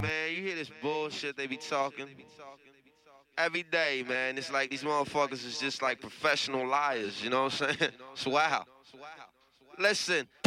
man, you hear this bullshit they be talking every day, man. It's like these motherfuckers is just like professional liars, you know what I'm saying? It's wow. Listen,